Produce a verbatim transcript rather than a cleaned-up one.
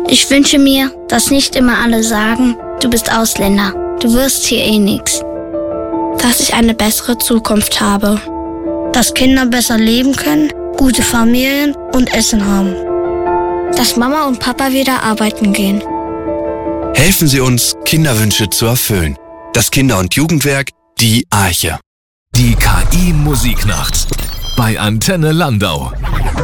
Ich wünsche mir, dass nicht immer alle sagen, du bist Ausländer, du wirst hier eh nix. Dass ich eine bessere Zukunft habe. Dass Kinder besser leben können, gute Familien und Essen haben. Dass Mama und Papa wieder arbeiten gehen. Helfen Sie uns, Kinderwünsche zu erfüllen. Das Kinder- und Jugendwerk, die Arche. Die K I-Musiknacht bei Antenne Landau.